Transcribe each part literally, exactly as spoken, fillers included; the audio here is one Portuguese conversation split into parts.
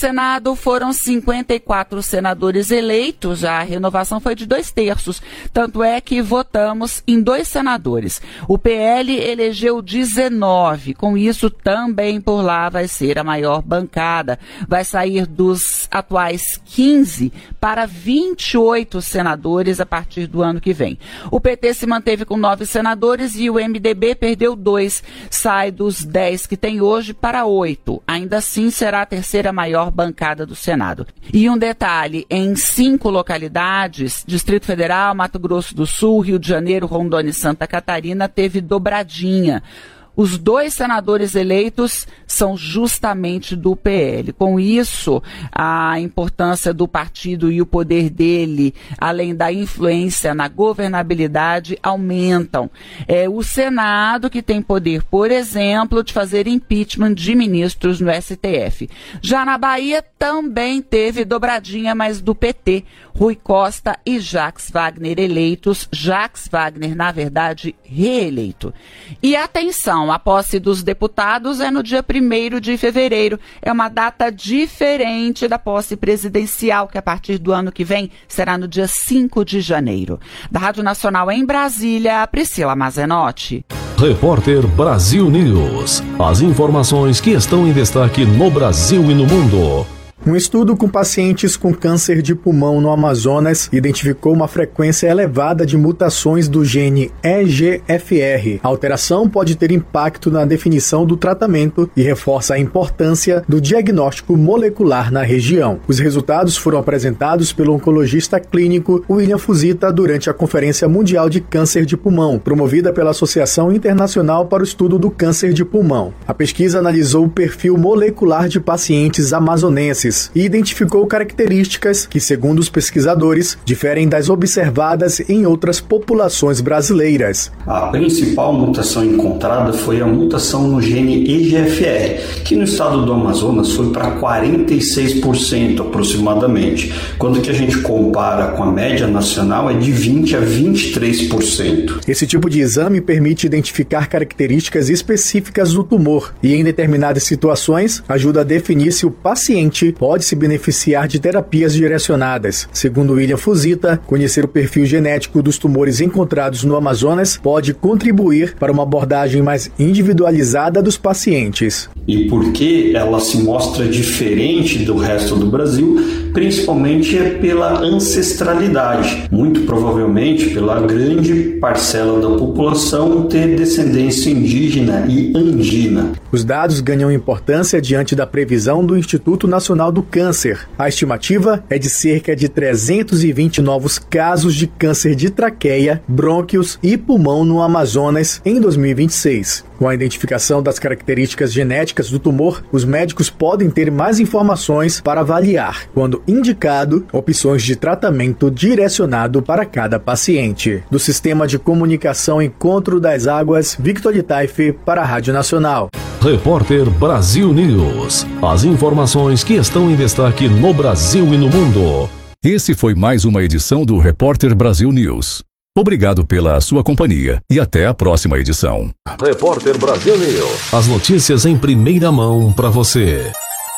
Senado foram cinquenta e quatro senadores eleitos, já a renovação foi de dois terços, tanto é que votamos em dois senadores. O P L elegeu dezenove, com isso também por lá vai ser a maior bancada. Vai sair dos atuais quinze para vinte e oito senadores a partir do ano que vem. O P T se manteve com nove senadores e o M D B perdeu dois, sai dos dez que tem hoje para oito. Ainda assim será a terceira maior bancada do Senado. E um detalhe, em cinco localidades, Distrito Federal, Mato Grosso do Sul, Rio de Janeiro, Rondônia e Santa Catarina, teve dobradinha. Os dois senadores eleitos são justamente do P L. Com isso, a importância do partido e o poder dele, além da influência na governabilidade, aumentam. É o Senado que tem poder, por exemplo, de fazer impeachment de ministros no S T F. Já na Bahia também teve dobradinha, mas do P T. Rui Costa e Jacques Wagner eleitos. Jacques Wagner, na verdade, reeleito. E atenção, a posse dos deputados é no dia primeiro de fevereiro. É uma data diferente da posse presidencial, que a partir do ano que vem será no dia cinco de janeiro. Da Rádio Nacional em Brasília, Priscila Mazenotti. Repórter Brasil News. As informações que estão em destaque no Brasil e no mundo. Um estudo com pacientes com câncer de pulmão no Amazonas identificou uma frequência elevada de mutações do gene E G F R. A alteração pode ter impacto na definição do tratamento e reforça a importância do diagnóstico molecular na região. Os resultados foram apresentados pelo oncologista clínico William Fuzita durante a Conferência Mundial de Câncer de Pulmão, promovida pela Associação Internacional para o Estudo do Câncer de Pulmão. A pesquisa analisou o perfil molecular de pacientes amazonenses e identificou características que, segundo os pesquisadores, diferem das observadas em outras populações brasileiras. A principal mutação encontrada foi a mutação no gene E G F R, que no estado do Amazonas foi para quarenta e seis por cento aproximadamente, quando que a gente compara com a média nacional é de vinte a vinte e três por cento. Esse tipo de exame permite identificar características específicas do tumor e, em determinadas situações, ajuda a definir se o paciente pode se beneficiar de terapias direcionadas. Segundo William Fuzita, conhecer o perfil genético dos tumores encontrados no Amazonas pode contribuir para uma abordagem mais individualizada dos pacientes. E por que ela se mostra diferente do resto do Brasil? Principalmente é pela ancestralidade. Muito provavelmente pela grande parcela da população ter descendência indígena e andina. Os dados ganham importância diante da previsão do Instituto Nacional do Câncer. A estimativa é de cerca de trezentos e vinte novos casos de câncer de traqueia, brônquios e pulmão no Amazonas em dois mil e vinte e seis. Com a identificação das características genéticas do tumor, os médicos podem ter mais informações para avaliar, quando indicado, opções de tratamento direcionado para cada paciente. Do Sistema de Comunicação Encontro das Águas, Victor Litaif para a Rádio Nacional. Repórter Brasil News. As informações que estão em destaque no Brasil e no mundo. Esse foi mais uma edição do Repórter Brasil News. Obrigado pela sua companhia e até a próxima edição. Repórter Brasil News. As notícias em primeira mão para você.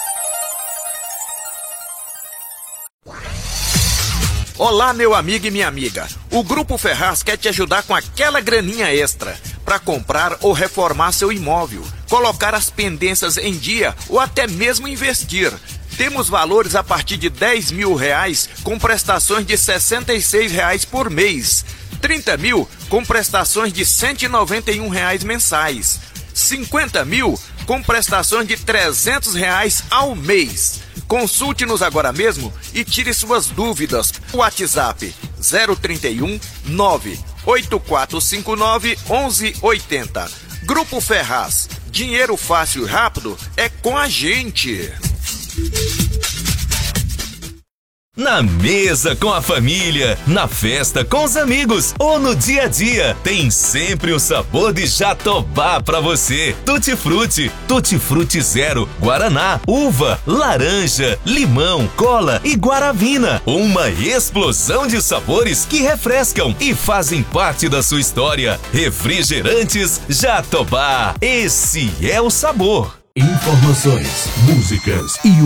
Olá, meu amigo e minha amiga. O Grupo Ferraz quer te ajudar com aquela graninha extra para comprar ou reformar seu imóvel, colocar as pendências em dia ou até mesmo investir. Temos valores a partir de dez mil reais com prestações de sessenta e seis reais por mês. trinta mil com prestações de cento e noventa e um reais mensais. cinquenta mil com prestações de trezentos reais ao mês. Consulte-nos agora mesmo e tire suas dúvidas. WhatsApp zero trinta e um, nove oito quatro cinco nove, onze oitenta. Grupo Ferraz. Dinheiro fácil e rápido é com a gente. Na mesa com a família, na festa com os amigos ou no dia a dia, tem sempre o sabor de Jatobá pra você. Tutti Frutti, Tutti Frutti Zero, Guaraná, uva, laranja, limão, cola e guaravina. Uma explosão de sabores que refrescam e fazem parte da sua história. Refrigerantes Jatobá, esse é o sabor. Informações, músicas e